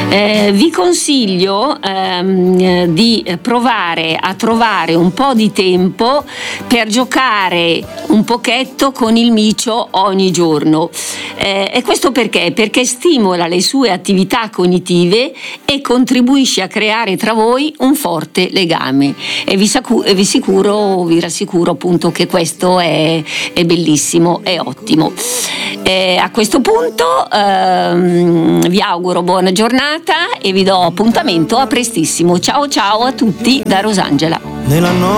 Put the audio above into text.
Vi consiglio di provare a trovare un po' di tempo per giocare un pochetto con il micio ogni giorno. E questo perché? Perché stimola le sue attività cognitive e contribuisce a creare tra voi un forte legame. E vi rassicuro appunto che questo è bellissimo, è ottimo. A questo punto vi auguro buona giornata e vi do appuntamento a prestissimo. Ciao ciao a tutti da Rosangela.